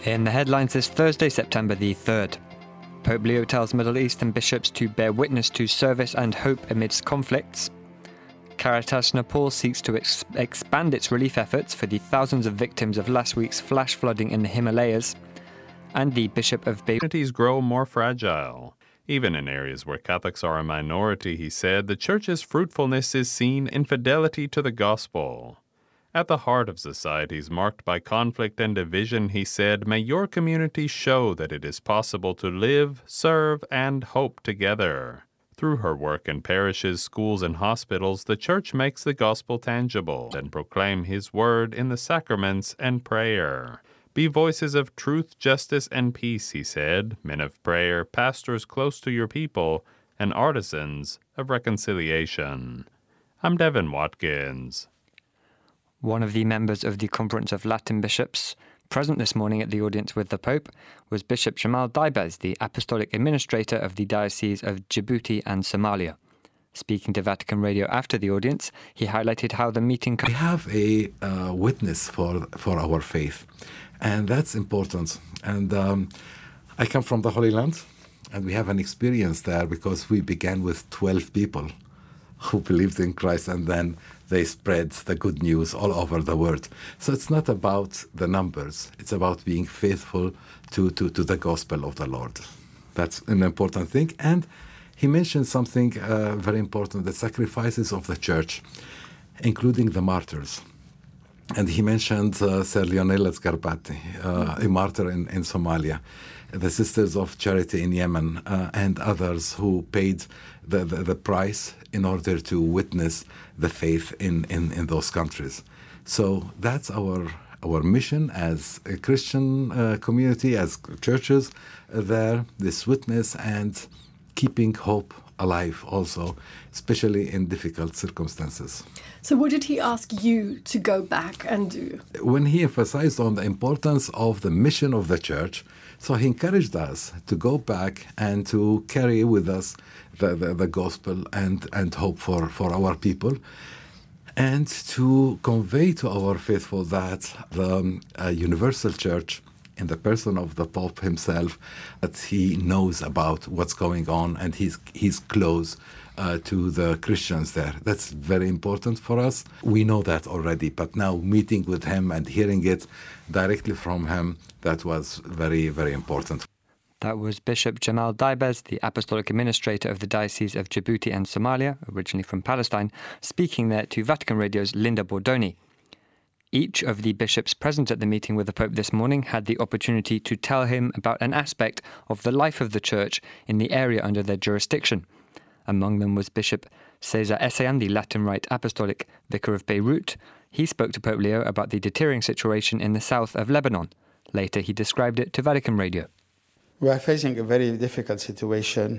In the headlines this Thursday, September the 3rd. Pope Leo tells Middle Eastern bishops to bear witness to service and hope amidst conflicts. Caritas Nepal seeks to expand its relief efforts for the thousands of victims of last week's flash flooding in the Himalayas. And the Bishop of Beirut communities grow more fragile. Even in areas where Catholics are a minority, he said, the Church's fruitfulness is seen in fidelity to the gospel. At the heart of societies marked by conflict and division, he said, may your community show that it is possible to live, serve, and hope together. Through her work in parishes, schools, and hospitals, the Church makes the gospel tangible and proclaim his word in the sacraments and prayer. Be voices of truth, justice, and peace, he said, men of prayer, pastors close to your people, and artisans of reconciliation. I'm Devin Watkins. One of the members of the Conference of Latin Bishops present this morning at the audience with the Pope was Bishop Jamal Daibez, the Apostolic Administrator of the Diocese of Djibouti and Somalia. Speaking to Vatican Radio after the audience, he highlighted how the meeting... We have a witness for our faith, and that's important. And I come from the Holy Land, and we have an experience there because we began with 12 people who believed in Christ, and then they spread the good news all over the world. So it's not about the numbers. It's about being faithful to the gospel of the Lord. That's an important thing. And he mentioned something very important, the sacrifices of the Church, including the martyrs. And he mentioned Sir Leonela Sgarbati, a martyr in Somalia, the Sisters of Charity in Yemen, and others who paid the price in order to witness the faith in those countries. So that's our mission as a Christian community, as churches there, this witness and keeping hope alive also, especially in difficult circumstances. So what did he ask you to go back and do? When he emphasized on the importance of the mission of the Church, so he encouraged us to go back and to carry with us the gospel and hope for our people, and to convey to our faithful that the universal Church, in the person of the Pope himself, that he knows about what's going on and he's close to the Christians there. That's very important for us. We know that already, but now meeting with him and hearing it directly from him, that was very, very important. That was Bishop Jamal Daibez, the Apostolic Administrator of the Diocese of Djibouti and Somalia, originally from Palestine, speaking there to Vatican Radio's Linda Bordoni. Each of the bishops present at the meeting with the Pope this morning had the opportunity to tell him about an aspect of the life of the Church in the area under their jurisdiction. Among them was Bishop Cesar Essayán, the Latin Rite Apostolic Vicar of Beirut. He spoke to Pope Leo about the deteriorating situation in the south of Lebanon. Later, he described it to Vatican Radio. We are facing a very difficult situation